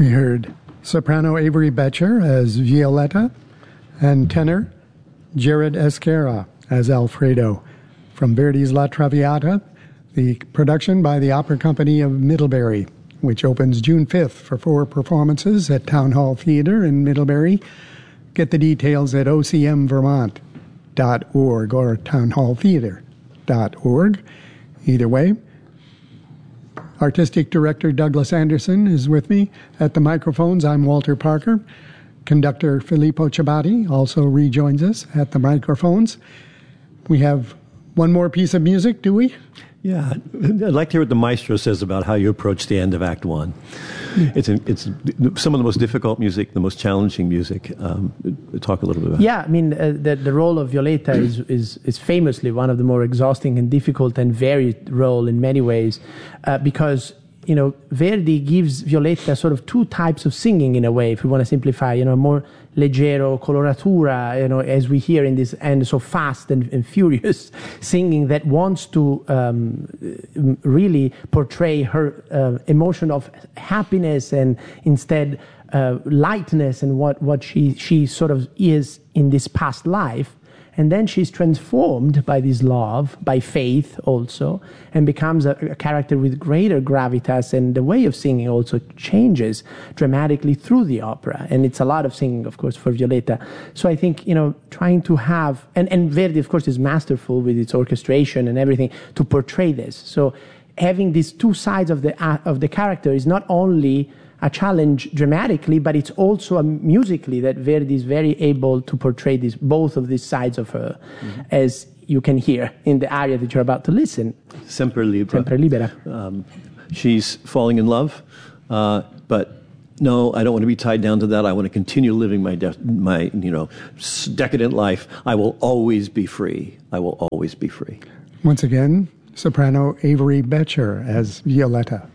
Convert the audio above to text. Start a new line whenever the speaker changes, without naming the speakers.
We heard soprano Avery Betcher as Violetta and tenor Jared Esquerra as Alfredo from Verdi's La Traviata, the production by the Opera Company of Middlebury, which opens June 5th for 4 performances at Town Hall Theatre in Middlebury. Get the details at ocmvermont.org or townhalltheatre.org. Either way. Artistic Director Douglas Anderson is with me at the microphones. I'm Walter Parker. Conductor Filippo Ciabatti also rejoins us at the microphones. We have one more piece of music, do we?
Yeah, I'd like to hear what the maestro says about how you approach the end of Act One. It's some of the most difficult music, the most challenging music. Talk a little bit about it.
Yeah, I mean, the role of Violetta is famously one of the more exhausting and difficult and varied role in many ways, because, you know, Verdi gives Violetta sort of 2 types of singing in a way, if we want to simplify, you know, more leggero, coloratura, you know, as we hear in this, and so fast and furious singing that wants to really portray her emotion of happiness and instead lightness and what she sort of is in this past life. And then she's transformed by this love, by faith also, and becomes a character with greater gravitas, and the way of singing also changes dramatically through the opera. And it's a lot of singing, of course, for Violetta. So I think, you know, trying to have, and Verdi, of course, is masterful with its orchestration and everything to portray this. So having these 2 sides of the character is not only a challenge dramatically, but it's also musically that Verdi is very able to portray both of these sides of her, as you can hear in the aria that you're about to listen.
Sempre Libera.
Sempre Libera.
She's falling in love, but no, I don't want to be tied down to that. I want to continue living my decadent life. I will always be free. I will always be free.
Once again, soprano Avery Betcher as Violetta.